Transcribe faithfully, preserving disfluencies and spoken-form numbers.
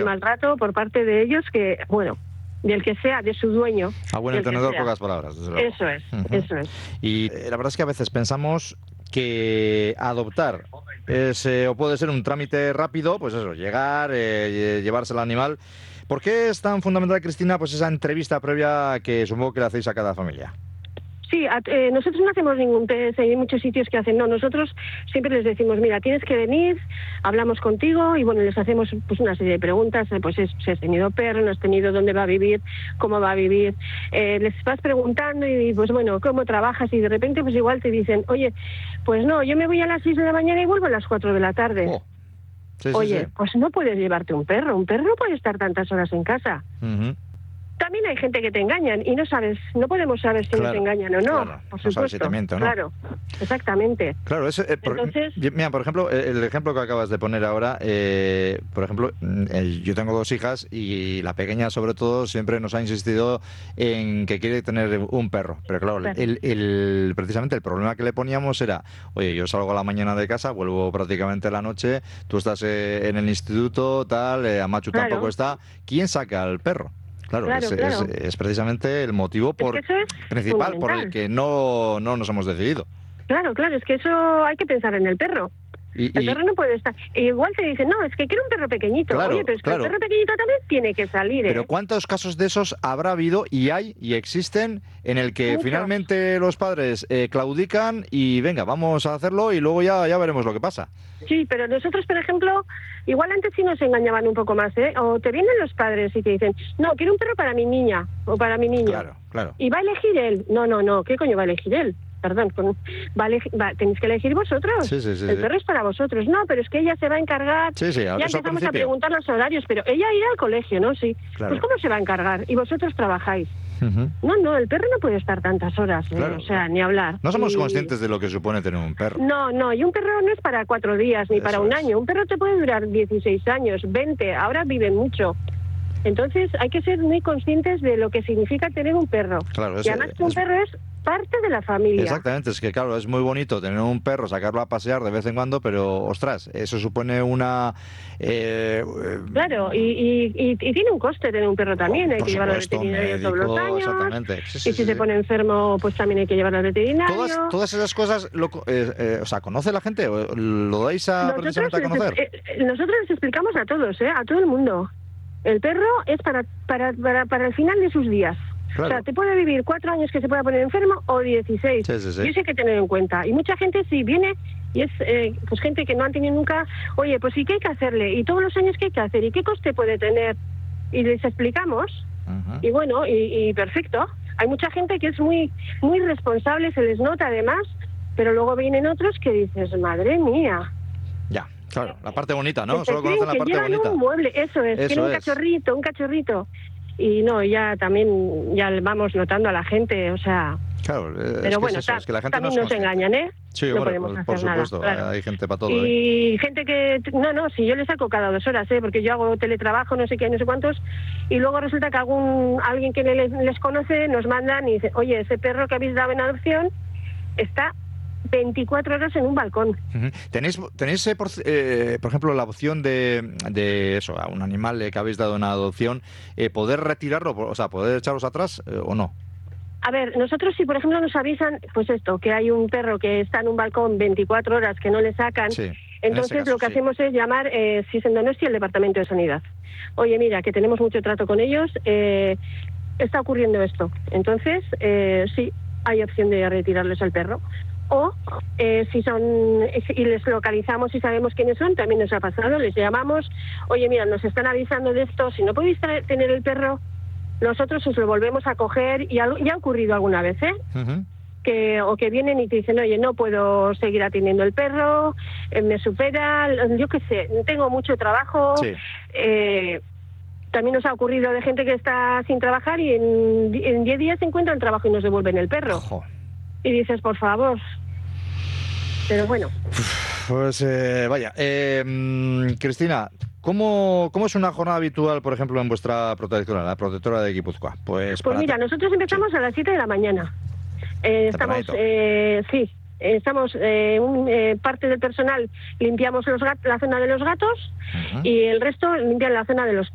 mal trato por parte de ellos que, bueno, del que sea, de su dueño. A buen entendedor, pocas palabras, desde luego. Eso es, uh-huh. eso es. Y eh, la verdad es que a veces pensamos que adoptar es, eh, o puede ser un trámite rápido, pues eso, llegar, eh, llevarse al animal. ¿Por qué es tan fundamental, Cristina, pues esa entrevista previa que supongo que le hacéis a cada familia? Sí, a, eh, nosotros no hacemos ningún test, hay muchos sitios que hacen, no, nosotros siempre les decimos, mira, tienes que venir, hablamos contigo y bueno, les hacemos pues una serie de preguntas, pues es, si has tenido perro, no has tenido, dónde va a vivir, cómo va a vivir, eh, les vas preguntando y pues bueno, cómo trabajas y de repente pues igual te dicen, oye, pues no, yo me voy a las seis de la mañana y vuelvo a las cuatro de la tarde. Oh. Sí, oye, sí, sí. pues no puedes llevarte un perro, un perro no puede estar tantas horas en casa. Uh-huh. También hay gente que te engañan y no sabes, no podemos saber si claro, nos engañan o no, claro. por no supuesto. Si te miento, ¿no? Claro, exactamente. Claro, ese, eh, por, Entonces, mira, por ejemplo, el ejemplo que acabas de poner ahora, eh, por ejemplo, eh, yo tengo dos hijas y la pequeña, sobre todo, siempre nos ha insistido en que quiere tener un perro. Pero claro, claro. El, el, precisamente el problema que le poníamos era, oye, yo salgo a la mañana de casa, vuelvo prácticamente a la noche, tú estás eh, en el instituto, tal, eh, Amachu claro. tampoco está, ¿quién saca al perro? Claro, claro, es, claro. Es, es precisamente el motivo por, es que es principal por el que no, no nos hemos decidido. Claro, claro, es que eso hay que pensar en el perro. Y, el y... perro no puede estar... E igual te dicen, no, es que quiero un perro pequeñito. Claro, Oye, pero es claro. que el perro pequeñito también tiene que salir, ¿eh? Pero ¿cuántos casos de esos habrá habido y hay y existen en el que Muchos. finalmente los padres eh, claudican y venga, vamos a hacerlo y luego ya, ya veremos lo que pasa? Sí, pero nosotros, por ejemplo, igual antes sí nos engañaban un poco más, ¿eh? O te vienen los padres y te dicen, no, quiero un perro para mi niña o para mi niño. Claro, claro. Y va a elegir él. No, no, no, ¿qué coño va a elegir él? Perdón, con, va a elegir, va, tenéis que elegir vosotros. Sí, sí, sí, el sí. perro es para vosotros. No, pero es que ella se va a encargar. Sí, sí, ya empezamos a preguntar los horarios, pero ella irá al colegio, ¿no? Sí. Claro. Pues ¿cómo se va a encargar? Y vosotros trabajáis. Uh-huh. No, no, el perro no puede estar tantas horas, ¿eh? Claro, o sea, claro. ni hablar. No somos y... conscientes de lo que supone tener un perro. No, no, y un perro no es para cuatro días ni Eso para un es. año. Un perro te puede durar dieciséis años, veinte, ahora viven mucho. Entonces hay que ser muy conscientes de lo que significa tener un perro. Claro, es, y además que un es... perro es parte de la familia. Exactamente, es que claro, es muy bonito tener un perro, sacarlo a pasear de vez en cuando, pero ostras, eso supone una... Eh, claro, y, y, y, y tiene un coste tener un perro también, hay que llevarlo al veterinario médico, todos los años, exactamente. Sí, sí, y si sí, se sí. pone enfermo, pues también hay que llevarlo al veterinario. Todas, todas esas cosas, lo, eh, eh, o sea, ¿conoce la gente? ¿Lo dais a, nosotros precisamente a conocer? Les, eh, nosotros les explicamos a todos, eh, a todo el mundo. El perro es para, para, para, para el final de sus días. Claro. O sea, te puede vivir cuatro años que se pueda poner enfermo o dieciséis. Sí, sí, sí. Y eso hay que tener en cuenta. Y mucha gente sí viene y es eh, pues gente que no han tenido nunca, oye, pues sí, ¿qué hay que hacerle? Y todos los años, ¿qué hay que hacer? ¿Y qué coste puede tener? Y les explicamos. Uh-huh. Y bueno, y, y perfecto. Hay mucha gente que es muy, muy responsable, se les nota además, pero luego vienen otros que dices, madre mía. Ya. Claro, la parte bonita, ¿no? Que Solo conocen la que parte llevan bonita. Un mueble, eso es, eso tiene un es. cachorrito, un cachorrito. Y no, ya también, ya vamos notando a la gente, o sea... Claro, es pero que bueno, es eso, ta, es que la gente también no nos consciente. engañan, ¿eh? Sí, no hombre, podemos por, hacer por supuesto, nada, claro. Hay gente para todo. Y ¿eh? gente que... No, no, si yo le saco cada dos horas, ¿eh? Porque yo hago teletrabajo, no sé qué, no sé cuántos, y luego resulta que algún alguien que les, les conoce nos mandan y dice, oye, ese perro que habéis dado en adopción está... veinticuatro horas en un balcón. Uh-huh. ¿Tenéis, tenéis eh, por, eh, por ejemplo, la opción de, de eso, a un animal eh, que habéis dado en adopción, eh, poder retirarlo, o sea, poder echaros atrás eh, o no? A ver, nosotros si por ejemplo nos avisan, pues esto, que hay un perro que está en un balcón veinticuatro horas que no le sacan, sí, entonces caso, lo que sí. hacemos es llamar, eh, si es en Donostia, el Departamento de Sanidad. Oye, mira, que tenemos mucho trato con ellos, eh, está ocurriendo esto. Entonces, eh, sí, hay opción de retirarles al perro. O eh, si son y les localizamos y sabemos quiénes son, también nos ha pasado, les llamamos, oye, mira, nos están avisando de esto, si no podéis traer, tener el perro, nosotros os lo volvemos a coger, y ya ha ocurrido alguna vez, ¿eh? Uh-huh. Que, o que vienen y te dicen, oye, no puedo seguir atendiendo el perro, eh, me supera, yo qué sé, tengo mucho trabajo. Sí. Eh, también nos ha ocurrido de gente que está sin trabajar y en, en diez días se encuentra el trabajo y nos devuelven el perro. Ojo. Y dices, por favor. Pero bueno. Pues eh, vaya. Eh, Cristina, ¿cómo, ¿cómo es una jornada habitual, por ejemplo, en vuestra protectora, la protectora de Guipúzcoa? Pues, pues mira, nosotros empezamos sí. a las siete de la mañana. Eh, estamos, eh, sí, estamos, eh, un, eh, parte del personal limpiamos los gat- la zona de los gatos uh-huh. y el resto limpian la zona de los